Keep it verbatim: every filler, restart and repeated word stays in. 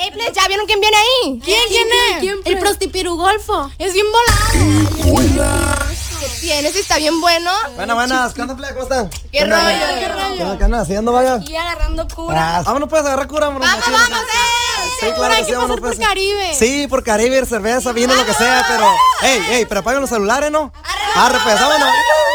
Ey, pues, ¿ya vieron quién viene ahí? ¿Quién? ¿Quién es? ¿Quién, el prostipirugolfo. Es bien volado. ¿Qué tienes? ¿Está bien bueno? Buenas, buenas. ¿Qué onda, playa? ¿Cómo están? ¿Qué rollo? ¿Qué ¿Qué rollo? onda, qué onda? ¿Haciendo, vaya? Y agarrando cura. Ah, vámonos, pues, a agarrar cura, vámonos. Vamos, machín. vamos, eh. Sí, claro que Hay sí, que vámonos, pasar por pues. Caribe. Sí, por Caribe, cerveza, vino, lo que sea, pero... Ey, ey, pero apaguen los celulares, ¿no? Arre, pues, vámonos.